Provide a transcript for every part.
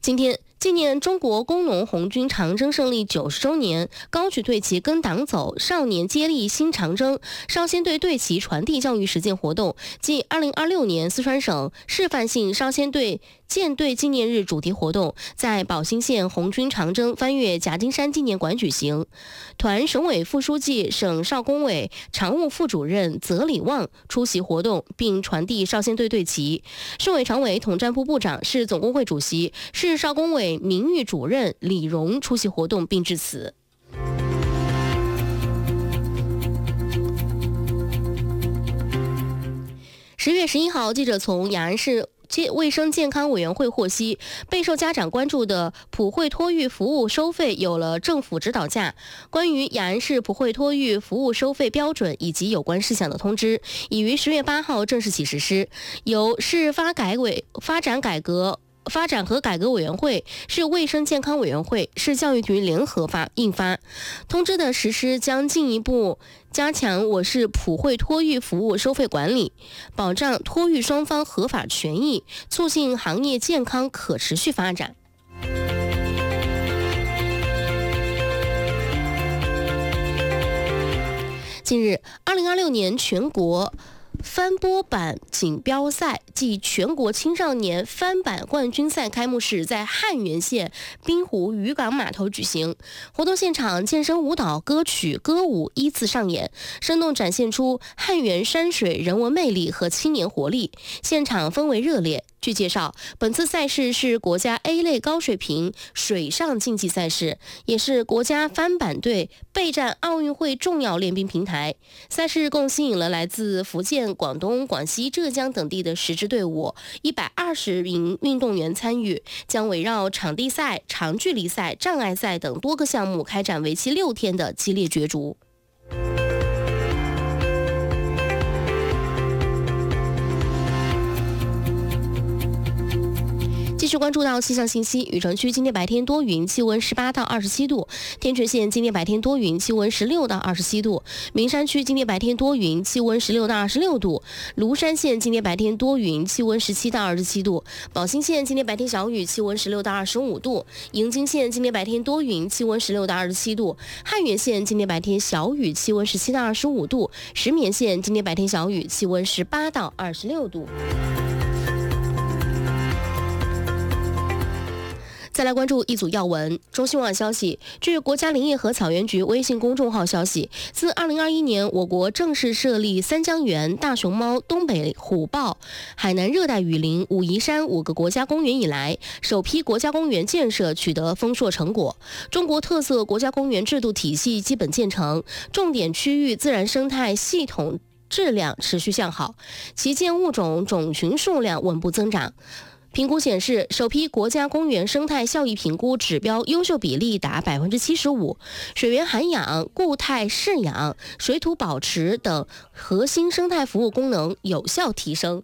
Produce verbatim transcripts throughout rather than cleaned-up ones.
今天纪念中国工农红军长征胜利九十周年，高举队旗跟党走，少年接力新长征，少先队队旗传递教育实践活动暨二零二六年四川省示范性少先队舰队纪念日主题活动在宝兴县红军长征翻越夹金山纪念馆举行。团省委副书记、省少工委常务副主任泽礼旺出席活动，并传递少先队队旗。省委常委、统战部部长、市总工会主席、市少工委名誉主任李荣出席活动并致辞。十月十一号，记者从雅安市卫生健康委员会获悉，备受家长关注的普惠托育服务收费有了政府指导价。关于雅安市普惠托育服务收费标准以及有关事项的通知，已于十月八号正式起实施，由市发改委发展改革。发展和改革委员会、市卫生健康委员会、市教育局联合发印发通知的实施，将进一步加强我市普惠托育服务收费管理，保障托育双方合法权益，促进行业健康可持续发展。近日，二零二六年全国翻波板锦标赛暨全国青少年翻板冠军赛开幕式在汉源县滨湖渔港码头举行。活动现场，健身舞蹈、歌曲、歌舞依次上演，生动展现出汉源山水人文魅力和青年活力，现场氛围热烈。据介绍，本次赛事是国家 A 类高水平水上竞技赛事，也是国家翻板队备战奥运会重要练兵平台。赛事共吸引了来自福建、广东、广西、浙江等地的十支队伍，一百二十名运动员参与，将围绕场地赛、长距离赛、障碍赛等多个项目开展为期六天的激烈角逐。继续关注到气象信息，雨城区今天白天多云，气温十八到二十七度；天全县今天白天多云，气温十六到二十七度；名山区今天白天多云，气温十六到二十六度；庐山县今天白天多云，气温十七到二十七度；宝兴县今天白天小雨，气温十六到二十五度；营京县今天白天多云，气温十六到二十七度；汉源县今天白天小雨，气温十七到二十五度；石棉县今天白天小雨，气温十八到二十六度。再来关注一组要闻。中新网消息，据国家林业和草原局微信公众号消息，自二零二一年我国正式设立三江源、大熊猫、东北虎豹、海南热带雨林、武夷山五个国家公园以来，首批国家公园建设取得丰硕成果，中国特色国家公园制度体系基本建成，重点区域自然生态系统质量持续向好，旗舰物种种群数量稳步增长。评估显示，首批国家公园生态效益评估指标优秀比例达百分之七十五，水源涵养、固态饲养、水土保持等核心生态服务功能有效提升。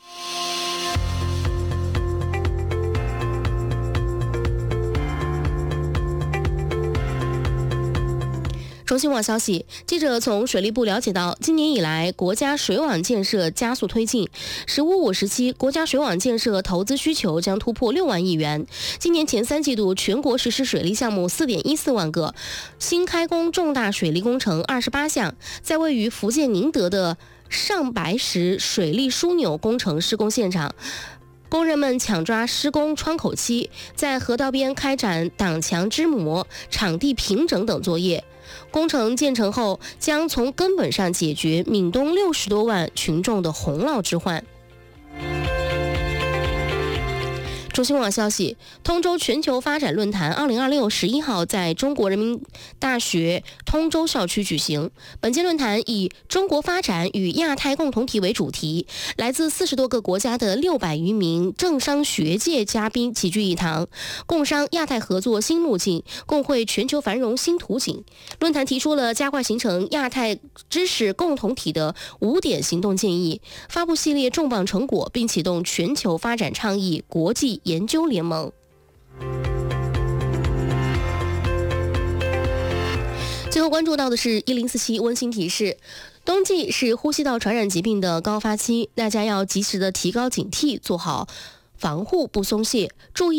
中新网消息，记者从水利部了解到，今年以来，国家水网建设加速推进，十五五时期国家水网建设投资需求将突破六万亿元。今年前三季度，全国实施水利项目四点一四万个，新开工重大水利工程二十八项，在位于福建宁德的上白石水利枢纽工程施工现场，工人们抢抓施工窗口期，在河道边开展挡墙支模、场地平整等作业。工程建成后，将从根本上解决闽东六十多万群众的洪涝之患。中新网消息，通州全球发展论坛二零二六十一号在中国人民大学通州校区举行。本届论坛以中国发展与亚太共同体为主题，来自四十多个国家的六百余名政商学界嘉宾齐聚一堂，共商亚太合作新路径，共绘全球繁荣新图景。论坛提出了加快形成亚太知识共同体的五点行动建议，发布系列重磅成果，并启动全球发展倡议国际研究联盟。最后关注到的是一零四七温馨提示，冬季是呼吸道传染疾病的高发期，大家要及时的提高警惕，做好防护不松懈，注意